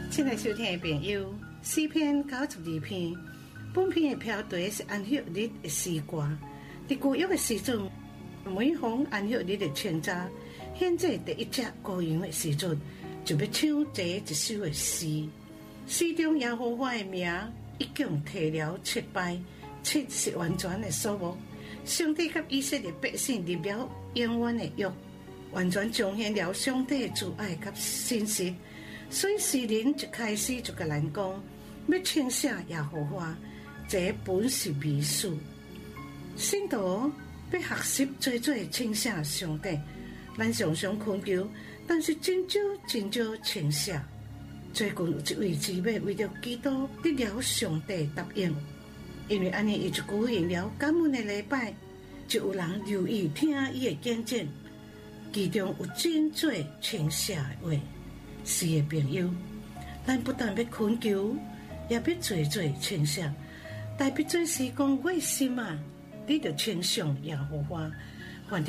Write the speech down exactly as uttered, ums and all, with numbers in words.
亲爱收听的朋友，诗篇九十二篇，本篇的标题是安息日的诗歌。在旧约的时阵，每逢安息日的庆祝，献祭第一只羔羊的时阵，就要唱这一首的诗。诗中耶和华的名一共提了七摆，七是完全的数目。上帝甲以色列百姓立了永远的约，完全彰显了上帝的慈爱甲信实。所以诗人一开始就甲咱讲，要称谢耶和华，这本是秘术。信徒要学习做做称谢上帝，咱常常恳求，但是真少真少称谢。最近有一位姊妹为了基督得了上帝答应，因为安尼伊就举行了感恩的礼拜，就有人留意听伊的见证，其中有真多称谢的话。是的朋友，咱不但要恳求，也要做做称谢。代笔做是讲，我的心啊，你就称颂耶和华，